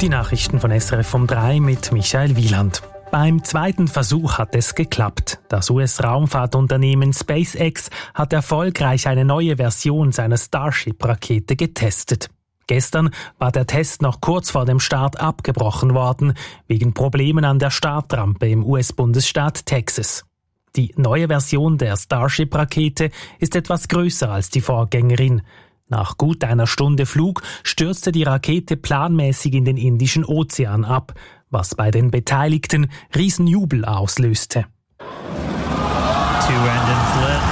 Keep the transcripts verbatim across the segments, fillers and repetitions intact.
Die Nachrichten von S R F um drei mit Michael Wieland. Beim zweiten Versuch hat es geklappt. Das U S-Raumfahrtunternehmen SpaceX hat erfolgreich eine neue Version seiner Starship-Rakete getestet. Gestern war der Test noch kurz vor dem Start abgebrochen worden, wegen Problemen an der Startrampe im U S-Bundesstaat Texas. Die neue Version der Starship-Rakete ist etwas größer als die Vorgängerin. Nach gut einer Stunde Flug stürzte die Rakete planmäßig in den Indischen Ozean ab, was bei den Beteiligten Riesenjubel auslöste. Two engines lit.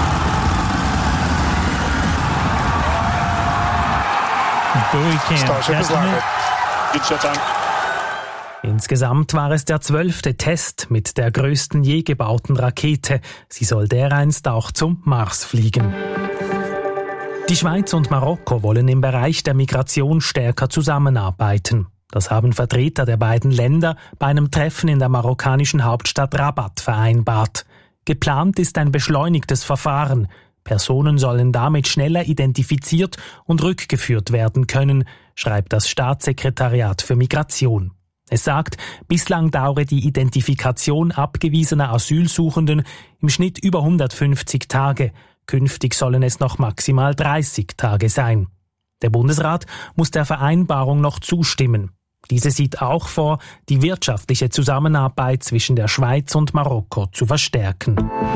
Buoy cam testament. Good shutdown. Insgesamt war es der zwölfte Test mit der größten je gebauten Rakete. Sie soll dereinst auch zum Mars fliegen. Die Schweiz und Marokko wollen im Bereich der Migration stärker zusammenarbeiten. Das haben Vertreter der beiden Länder bei einem Treffen in der marokkanischen Hauptstadt Rabat vereinbart. Geplant ist ein beschleunigtes Verfahren. Personen sollen damit schneller identifiziert und rückgeführt werden können, schreibt das Staatssekretariat für Migration. Es sagt, bislang dauere die Identifikation abgewiesener Asylsuchenden im Schnitt über hundertfünfzig Tage. Künftig sollen es noch maximal dreißig Tage sein. Der Bundesrat muss der Vereinbarung noch zustimmen. Diese sieht auch vor, die wirtschaftliche Zusammenarbeit zwischen der Schweiz und Marokko zu verstärken.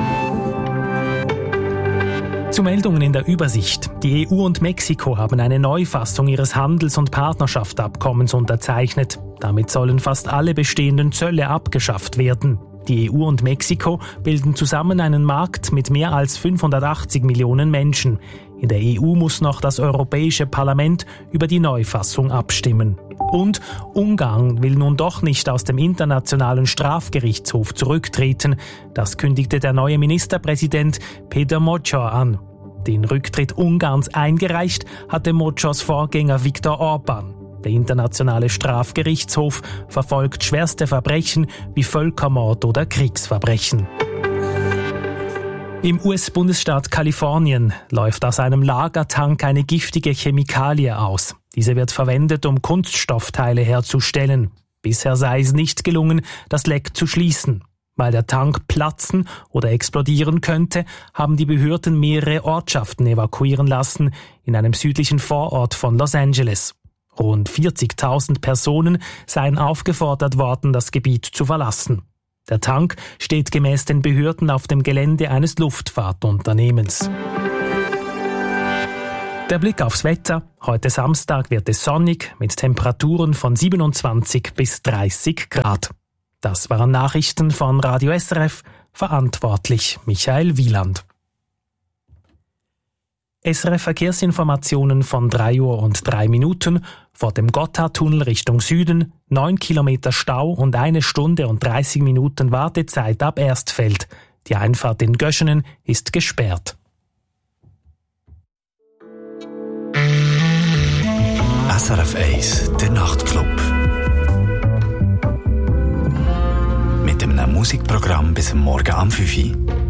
Zu Meldungen in der Übersicht. Die E U und Mexiko haben eine Neufassung ihres Handels- und Partnerschaftsabkommens unterzeichnet. Damit sollen fast alle bestehenden Zölle abgeschafft werden. Die E U und Mexiko bilden zusammen einen Markt mit mehr als fünfhundertachtzig Millionen Menschen. In der E U muss noch das Europäische Parlament über die Neufassung abstimmen. Und Ungarn will nun doch nicht aus dem Internationalen Strafgerichtshof zurücktreten. Das kündigte der neue Ministerpräsident Péter Magyar an. Den Rücktritt Ungarns eingereicht hatte Magyars Vorgänger Viktor Orbán. Der Internationale Strafgerichtshof verfolgt schwerste Verbrechen wie Völkermord oder Kriegsverbrechen. Im U S-Bundesstaat Kalifornien läuft aus einem Lagertank eine giftige Chemikalie aus. Diese wird verwendet, um Kunststoffteile herzustellen. Bisher sei es nicht gelungen, das Leck zu schließen. Weil der Tank platzen oder explodieren könnte, haben die Behörden mehrere Ortschaften evakuieren lassen in einem südlichen Vorort von Los Angeles. Rund vierzigtausend Personen seien aufgefordert worden, das Gebiet zu verlassen. Der Tank steht gemäß den Behörden auf dem Gelände eines Luftfahrtunternehmens. Der Blick aufs Wetter. Heute Samstag wird es sonnig mit Temperaturen von siebenundzwanzig bis dreißig Grad. Das waren Nachrichten von Radio S R F, verantwortlich Michael Wieland. S R F-Verkehrsinformationen von drei Uhr und drei Minuten. Vor dem Gotthardtunnel Richtung Süden, neun Kilometer Stau und eine Stunde und dreißig Minuten Wartezeit ab Erstfeld. Die Einfahrt in Göschenen ist gesperrt. S R F eins, der Nachtclub. Mit einem Musikprogramm bis Morgen am fünf Uhr.